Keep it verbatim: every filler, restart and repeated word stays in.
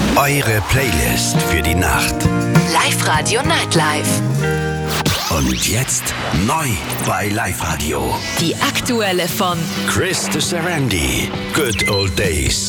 Eure Playlist für die Nacht. Live-Radio Nightlife. Und jetzt neu bei Live-Radio. Die aktuelle von Chris de Sarandi. Good Old Days.